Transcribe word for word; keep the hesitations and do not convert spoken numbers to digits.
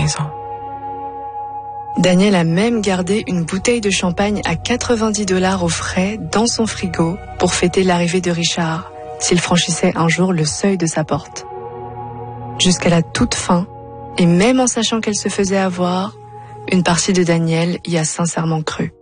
maison. Daniel a même gardé une bouteille de champagne à quatre-vingt-dix dollars au frais dans son frigo pour fêter l'arrivée de Richard, s'il franchissait un jour le seuil de sa porte. Jusqu'à la toute fin, et même en sachant qu'elle se faisait avoir, une partie de Daniel y a sincèrement cru.